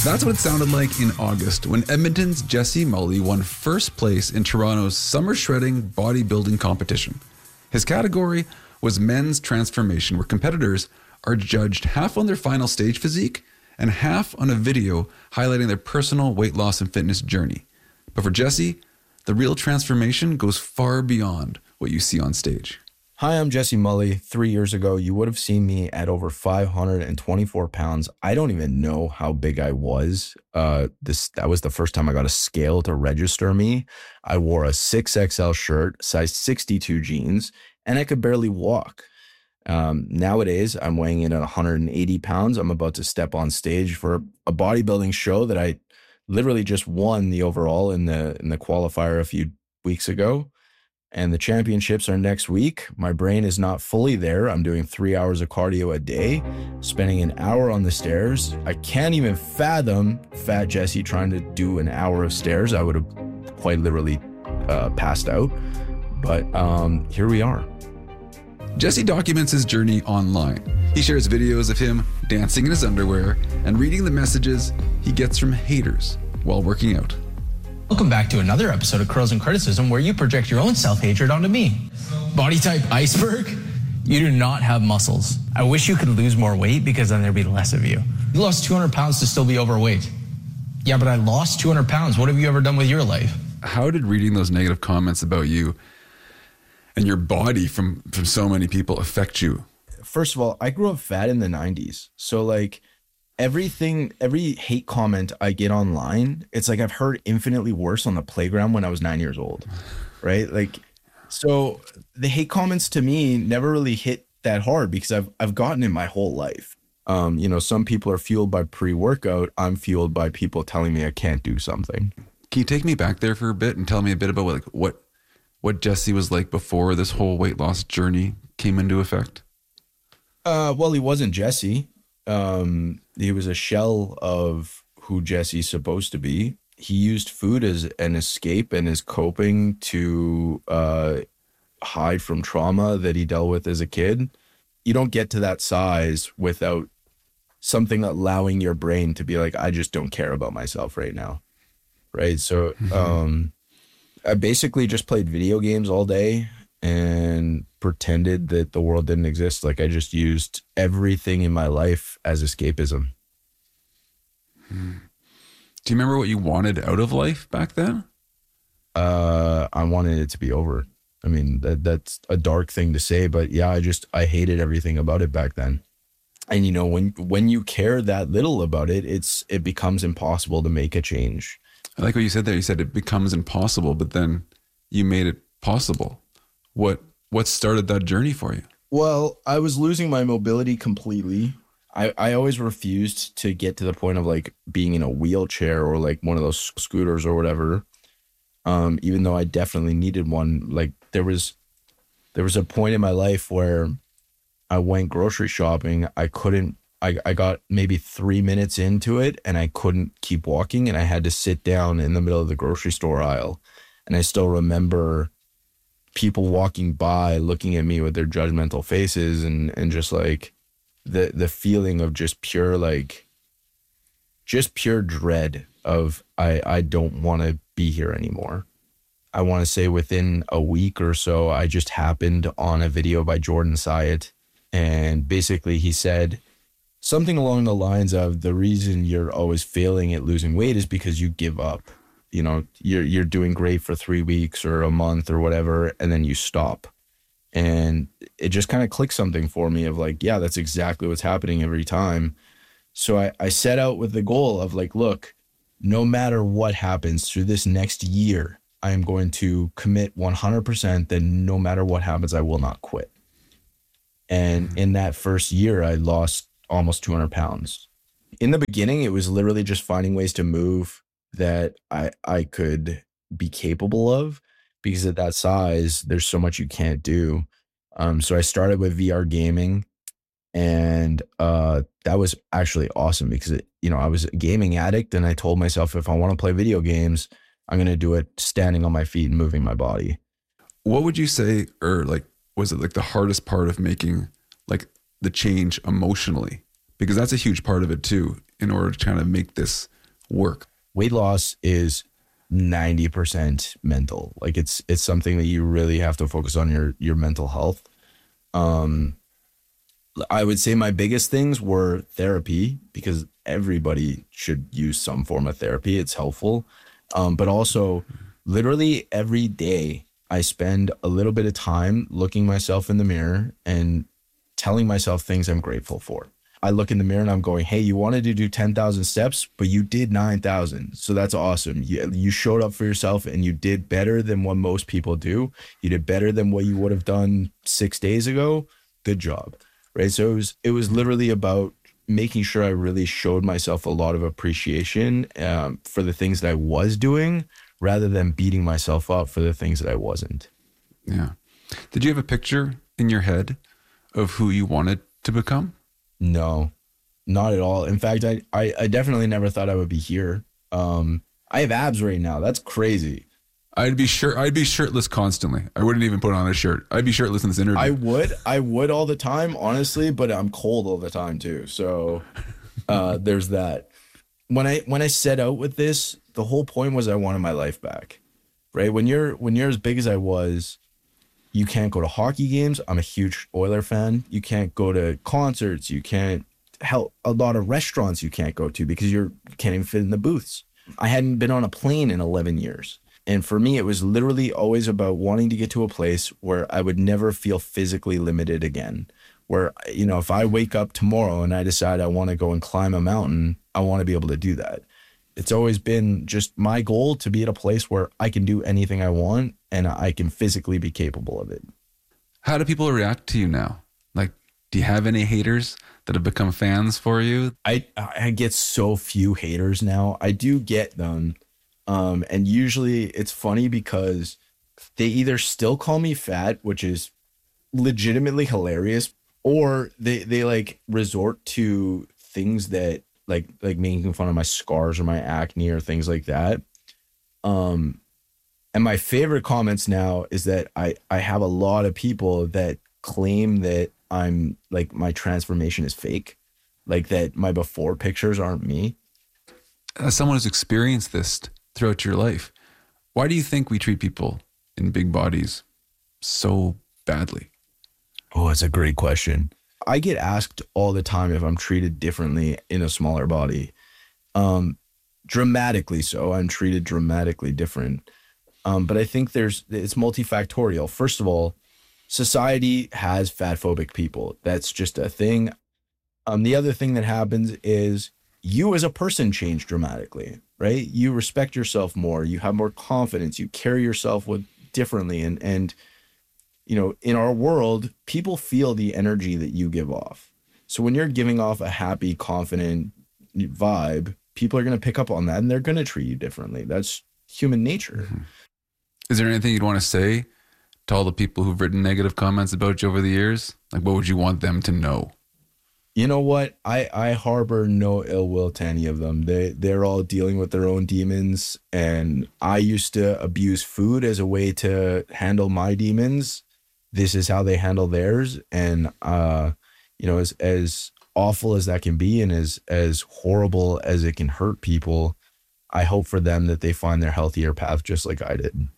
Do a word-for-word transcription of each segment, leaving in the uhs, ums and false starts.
That's what it sounded like in August when Edmonton's Jesse Mully won first place in Toronto's summer shredding bodybuilding competition. His category was men's transformation, where competitors are judged half on their final stage physique and half on a video highlighting their personal weight loss and fitness journey. But for Jesse, the real transformation goes far beyond what you see on stage. Hi, I'm Jesse Mully. Three years ago, you would have seen me at over five hundred twenty-four pounds. I don't even know how big I was. Uh, this that was the first time I got a scale to register me. I wore a six X L shirt, size sixty-two jeans, and I could barely walk. Um, nowadays, I'm weighing in at one hundred eighty pounds. I'm about to step on stage for a bodybuilding show that I literally just won the overall in the in the qualifier a few weeks ago. And the championships are next week. My brain is not fully there. I'm doing three hours of cardio a day, spending an hour on the stairs. I can't even fathom Fat Jesse trying to do an hour of stairs. I would have quite literally uh, passed out. But um, here we are. Jesse documents his journey online. He shares videos of him dancing in his underwear and reading the messages he gets from haters while working out. Welcome back to another episode of Curls and Criticism, where you project your own self-hatred onto me. Body type iceberg? You do not have muscles. I wish you could lose more weight because then there'd be less of you. You lost two hundred pounds to still be overweight. Yeah, but I lost two hundred pounds. What have you ever done with your life? How did reading those negative comments about you and your body from, from so many people affect you? First of all, I grew up fat in the nineties. So like everything, every hate comment I get online, it's like I've heard infinitely worse on the playground when I was nine years old, right? Like, so the hate comments to me never really hit that hard because I've, I've gotten it my whole life. Um, you know, some people are fueled by pre-workout. I'm fueled by people telling me I can't do something. Can you take me back there for a bit and tell me a bit about what, like, what, what Jesse was like before this whole weight loss journey came into effect? Uh, well, he wasn't Jesse. Um, he was a shell of who Jesse's supposed to be. He used food as an escape and as coping to uh, hide from trauma that he dealt with as a kid. You don't get to that size without something allowing your brain to be like, I just don't care about myself right now. Right. So um, I basically just played video games all day and pretended that the world didn't exist. Like I just used everything in my life as escapism. Hmm. Do you remember what you wanted out of life back then? Uh, I wanted it to be over. I mean, that that's a dark thing to say, but yeah, I just, I hated everything about it back then. And you know, when, when you care that little about it, it's, it becomes impossible to make a change. I like what you said there. You said it becomes impossible, but then you made it possible. What, what started that journey for you? Well, I was losing my mobility completely. I, I always refused to get to the point of like being in a wheelchair or like one of those scooters or whatever. Um, even though I definitely needed one. Like there was, there was a point in my life where I went grocery shopping. I couldn't, I, I got maybe three minutes into it and I couldn't keep walking and I had to sit down in the middle of the grocery store aisle. And I still remember people walking by looking at me with their judgmental faces and, and just like the, the feeling of just pure, like just pure dread of, I, I don't want to be here anymore. I want to say within a week or so, I just happened on a video by Jordan Syatt. And basically he said something along the lines of the reason you're always failing at losing weight is because you give up. You know, you're you're doing great for three weeks or a month or whatever, and then you stop. And it just kind of clicked something for me of like, yeah, that's exactly what's happening every time. So I, I set out with the goal of like, look, no matter what happens through this next year, I am going to commit one hundred percent that no matter what happens, I will not quit. And in that first year, I lost almost two hundred pounds. In the beginning, it was literally just finding ways to move that I I could be capable of, because at that size, there's so much you can't do. Um, so I started with V R gaming, and uh, that was actually awesome because, it, you know, I was a gaming addict, and I told myself if I want to play video games, I'm going to do it standing on my feet and moving my body. What would you say, or like, was it like the hardest part of making like the change emotionally? Because that's a huge part of it too, in order to kind of make this work? Weight loss is ninety percent mental. Like it's it's something that you really have to focus on your your mental health. Um, I would say my biggest things were therapy, because everybody should use some form of therapy. It's helpful. Um, but also literally every day I spend a little bit of time looking myself in the mirror and telling myself things I'm grateful for. I look in the mirror and I'm going, hey, you wanted to do ten thousand steps, but you did nine thousand. So that's awesome. You, you showed up for yourself and you did better than what most people do. You did better than what you would have done six days ago. Good job. Right. So it was, it was literally about making sure I really showed myself a lot of appreciation um, for the things that I was doing, rather than beating myself up for the things that I wasn't. Yeah. Did you have a picture in your head of who you wanted to become? No, not at all. In fact, I, I, I definitely never thought I would be here. Um, I have abs right now. That's crazy. I'd be sure I'd be shirtless constantly. I wouldn't even put on a shirt. I'd be shirtless in this interview. I would, I would all the time, honestly, but I'm cold all the time too. So uh, there's that. When I when I set out with this, the whole point was I wanted my life back, right? When you're when you're as big as I was, you can't go to hockey games. I'm a huge Oiler fan. You can't go to concerts. You can't help a lot of restaurants you can't go to because you're you can't even fit in the booths. I hadn't been on a plane in eleven years. And for me, it was literally always about wanting to get to a place where I would never feel physically limited again. Where, you know, if I wake up tomorrow and I decide I want to go and climb a mountain, I want to be able to do that. It's always been just my goal to be at a place where I can do anything I want and I can physically be capable of it. How do people react to you now? Like, do you have any haters that have become fans for you? I, I get so few haters now. I do get them. Um, and usually it's funny because they either still call me fat, which is legitimately hilarious, or they, they like resort to things that like, like making fun of my scars or my acne or things like that. Um, and my favorite comments now is that I, I have a lot of people that claim that I'm like, my transformation is fake, like that my before pictures aren't me. As someone who's experienced this throughout your life, why do you think we treat people in big bodies so badly? Oh, that's a great question. I get asked all the time if I'm treated differently in a smaller body. Um, dramatically so. I'm treated dramatically different. Um, but I think there's it's multifactorial. First of all, society has fat phobic people. That's just a thing. Um, the other thing that happens is you as a person change dramatically, right? You respect yourself more. You have more confidence. You carry yourself with differently. And, and, you know, in our world, people feel the energy that you give off. So when you're giving off a happy, confident vibe, people are going to pick up on that and they're going to treat you differently. That's human nature. Mm-hmm. Is there anything you'd want to say to all the people who've written negative comments about you over the years? Like, what would you want them to know? You know what? I, I harbor no ill will to any of them. They, they're all dealing with their own demons. And I used to abuse food as a way to handle my demons. This is how they handle theirs. And, uh, you know, as, as awful as that can be and as, as horrible as it can hurt people, I hope for them that they find their healthier path just like I did.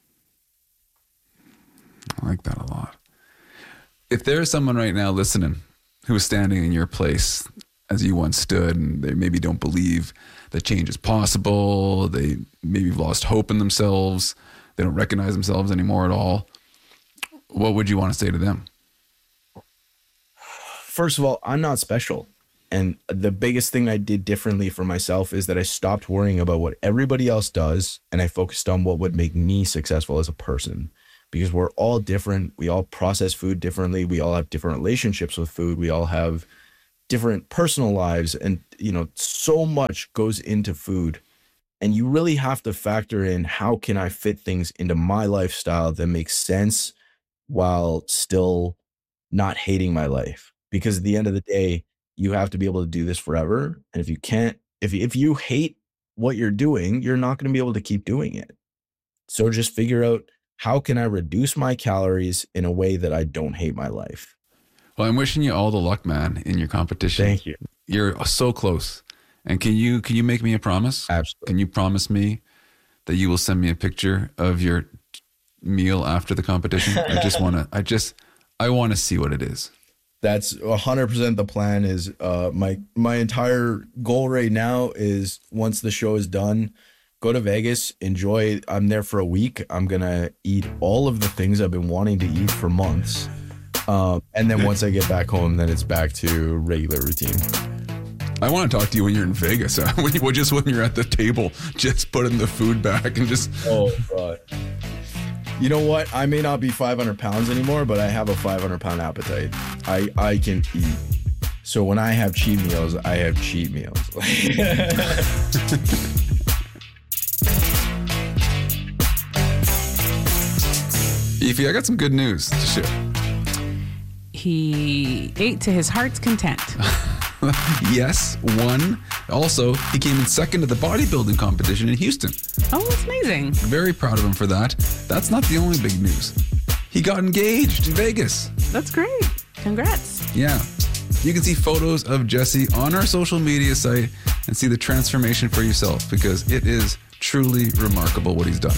I like that a lot. If there's someone right now listening who is standing in your place as you once stood, and they maybe don't believe that change is possible, they maybe have lost hope in themselves, they don't recognize themselves anymore at all, what would you want to say to them? First of all, I'm not special. And the biggest thing I did differently for myself is that I stopped worrying about what everybody else does, and I focused on what would make me successful as a person. Because we're all different. We all process food differently. We all have different relationships with food. We all have different personal lives. And, you know, so much goes into food. And you really have to factor in, how can I fit things into my lifestyle that makes sense while still not hating my life? Because at the end of the day, you have to be able to do this forever. And if you can't, if, if you hate what you're doing, you're not going to be able to keep doing it. So just figure out, how can I reduce my calories in a way that I don't hate my life? Well, I'm wishing you all the luck, man, in your competition. Thank you. You're so close. And can you can you make me a promise? Absolutely. Can you promise me that you will send me a picture of your meal after the competition? I just want to. I just. I want to see what it is. That's one hundred percent the plan. Is uh, my my entire goal right now is once the show is done, go to Vegas, enjoy. I'm there for a week. I'm gonna eat all of the things I've been wanting to eat for months, um, and then once I get back home, then it's back to regular routine. I want to talk to you when you're in Vegas. when you, just when you're at the table, just putting the food back and just. Oh God. You know what? I may not be five hundred pounds anymore, but I have a five hundred pound appetite. I I can eat. So when I have cheat meals, I have cheat meals. Ify, I got some good news to share. He ate to his heart's content. Yes, one. Also, he came in second at the bodybuilding competition in Houston. Oh, that's amazing. Very proud of him for that. That's not the only big news. He got engaged in Vegas. That's great. Congrats. Yeah. You can see photos of Jesse on our social media site and see the transformation for yourself because it is truly remarkable what he's done.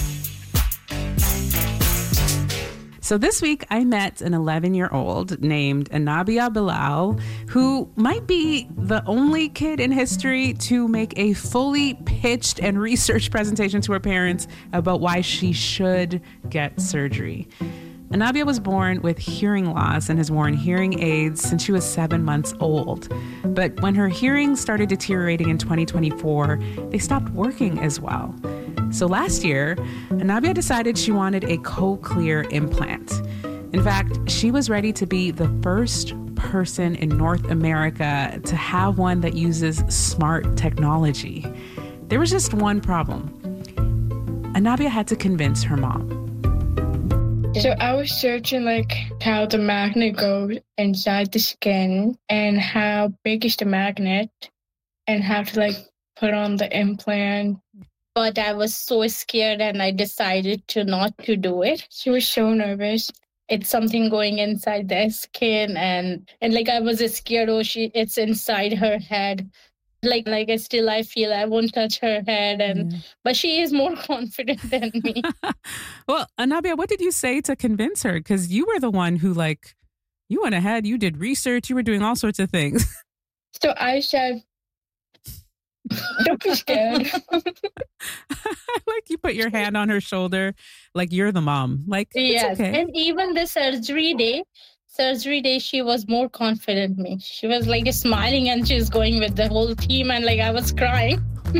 So this week, I met an eleven-year-old named Anabia Bilal, who might be the only kid in history to make a fully pitched and researched presentation to her parents about why she should get surgery. Anabia was born with hearing loss and has worn hearing aids since she was seven months old. But when her hearing started deteriorating in twenty twenty-four, they stopped working as well. So last year, Anabia decided she wanted a cochlear implant. In fact, she was ready to be the first person in North America to have one that uses smart technology. There was just one problem. Anabia had to convince her mom. So I was searching like how the magnet goes inside the skin and how big is the magnet and how to like put on the implant. But I was so scared and I decided to not to do it. She was so nervous. It's something going inside the skin and and like I was scared, oh, she it's inside her head. Like like I still I feel I won't touch her head and yeah. But she is more confident than me. Well, Anabia, what did you say to convince her? Because you were the one who like you went ahead, you did research, you were doing all sorts of things. So I said, don't be scared. Like you put your hand on her shoulder, like you're the mom. Like yes, it's okay. And even the surgery day, surgery day, she was more confident than me. She was like smiling and she was going with the whole team, and like I was crying.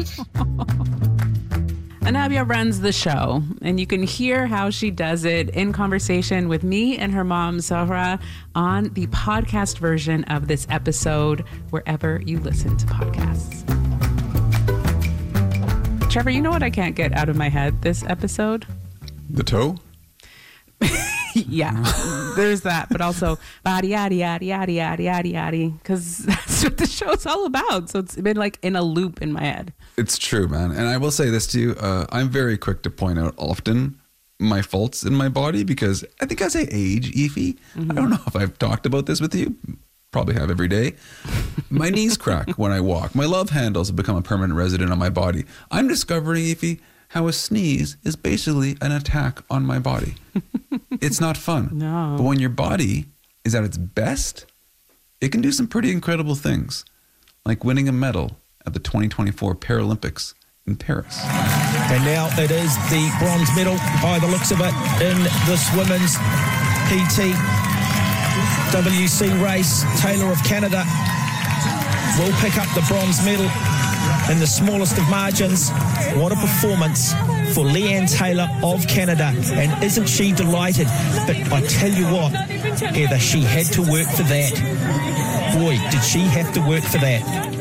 Anabia runs the show, and you can hear how she does it in conversation with me and her mom, Zahra, on the podcast version of this episode, wherever you listen to podcasts. Trevor, you know what I can't get out of my head this episode? The toe? Yeah, there's that, but also yada yada yada yada yada yada yada, because that's what the show's all about. So it's been like in a loop in my head. It's true, man. And I will say this to you. Uh, I'm very quick to point out often my faults in my body because I think as I age, Ify, mm-hmm. I don't know if I've talked about this with you. Probably have every day. My knees crack when I walk. My love handles have become a permanent resident on my body. I'm discovering, Ify, how a sneeze is basically an attack on my body. It's not fun. No. But when your body is at its best, it can do some pretty incredible things, like winning a medal at the twenty twenty-four Paralympics in Paris. And now it is the bronze medal by the looks of it in this women's P T W C race. Taylor of Canada will pick up the bronze medal in the smallest of margins. What a performance for Leanne Taylor of Canada. And isn't she delighted? But I tell you what, Heather, she had to work for that. Boy, did she have to work for that.